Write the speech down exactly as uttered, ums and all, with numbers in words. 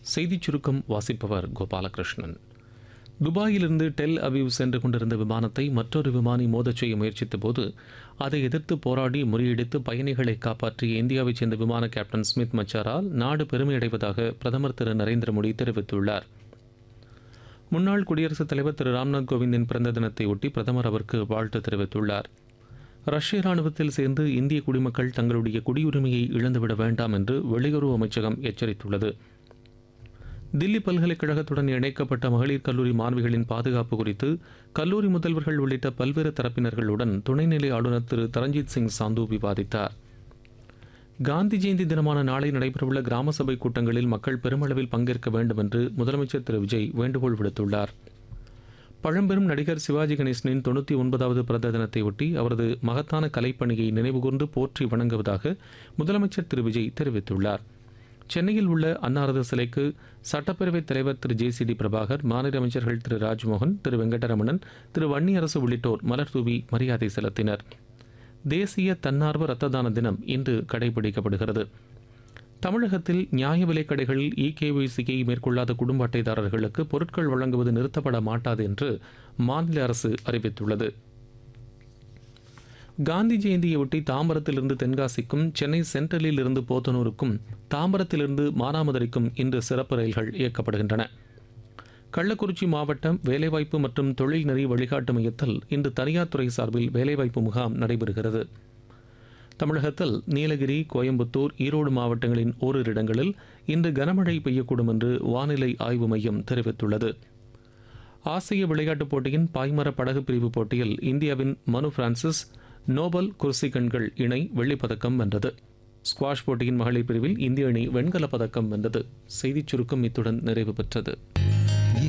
செய்திச் சுருக்கம் வாசிப்பவர் கோபாலகிருஷ்ணன். துபாயிலிருந்து டெல் அவீவ் சென்று கொண்டிருந்த விமானத்தை மற்றொரு விமானி மோதச் செய்ய முயற்சித்தபோது அதை எதிர்த்து போராடி முறியடித்து பயணிகளை காப்பாற்றிய இந்தியாவைச் சேர்ந்த விமான கேப்டன் ஸ்மித் மச்சாரால் நாடு பெருமையடைவதாக பிரதமர் திரு நரேந்திர மோடி தெரிவித்துள்ளார். முன்னாள் குடியரசுத் தலைவர் திரு ராம்நாத் கோவிந்தின் பிறந்த தினத்தை ஒட்டி பிரதமர் அவருக்கு வாழ்த்து தெரிவித்துள்ளார். ரஷ்ய ராணுவத்தில் சேர்ந்து இந்திய குடிமக்கள் தங்களுடைய குடியுரிமையை இழந்துவிட வேண்டாம் என்று வெளியுறவு அமைச்சகம் எச்சரித்துள்ளது. தில்லி பல்கலைக்கழகத்துடன் இணைக்கப்பட்ட மகளிர் கல்லூரி மாணவிகளின் பாதுகாப்பு குறித்து கல்லூரி முதல்வர்கள் உள்ளிட்ட பல்வேறு தரப்பினர்களுடன் துணைநிலை ஆளுநர் திரு தரஞ்சித் சிங் சாந்து விவாதித்தார். காந்தி ஜெயந்தி தினமான நாளை நடைபெறவுள்ள கிராம சபை கூட்டங்களில் மக்கள் பெருமளவில் பங்கேற்க வேண்டும் என்று முதலமைச்சர் திரு விஜய் வேண்டுகோள் விடுத்துள்ளார். பழம்பெரும் நடிகர் சிவாஜி கணேசனின் தொண்ணூற்றி ஒன்பதாவது பிறந்த தினத்தையொட்டி அவரது மகத்தான கலைப்பணியை நினைவுகூர்ந்து போற்றி வணங்குவதாக முதலமைச்சர் திரு விஜய் தெரிவித்துள்ளார். சென்னையில் உள்ள அன்னாரது சிலைக்கு சட்டப்பேரவைத் தலைவர் திரு ஜே சி டி பிரபாகர், மாநில அமைச்சர்கள் திரு ராஜ்மோகன், திரு வெங்கடரமணன், திரு வன்னியரசு உள்ளிட்டோர் மலர் தூவி மரியாதை செலுத்தினர். தேசிய தன்னார்வ இரத்த தான தினம் இன்று கடைபிடிக்கப்படுகிறது. தமிழகத்தில் நியாய விலைக் கடைகளில் இ கே ஒய் சியை மேற்கொள்ளாத குடும்ப அட்டைதாரர்களுக்கு பொருட்கள் வழங்குவது நிறுத்தப்பட மாட்டாது என்று மாநில அரசு அறிவித்துள்ளது. காந்தி ஜெயந்தியொட்டி தாம்பரத்திலிருந்து தென்காசிக்கும், சென்னை சென்ட்ரலில் இருந்து போத்தனூருக்கும், தாம்பரத்திலிருந்து மானாமதுரைக்கும் இன்று சிறப்பு ரயில்கள் இயக்கப்படுகின்றன. கள்ளக்குறிச்சி மாவட்டம் வேலைவாய்ப்பு மற்றும் தொழில் நெறி வழிகாட்டு மையத்தில் இன்று தனியார் துறை சார்பில் வேலைவாய்ப்பு முகாம் நடைபெறுகிறது. தமிழகத்தில் நீலகிரி, கோயம்புத்தூர், ஈரோடு மாவட்டங்களின் ஓரிரு இடங்களில் இன்று கனமழை பெய்யக்கூடும் என்று வானிலை ஆய்வு மையம் தெரிவித்துள்ளது. ஆசிய விளையாட்டுப் போட்டியின் பாய்மர படகு பிரிவு போட்டியில் இந்தியாவின் மனு பிரான்சிஸ், நோபல் குர்சிகன்கள் இணை வெள்ளிப்பதக்கம் வென்றது. ஸ்குவாஷ் போட்டியின் மகளிர் பிரிவில் இந்திய அணி வெண்கலப் பதக்கம் வென்றது. செய்திச் சுருக்கம் இத்துடன் நிறைவு பெற்றது.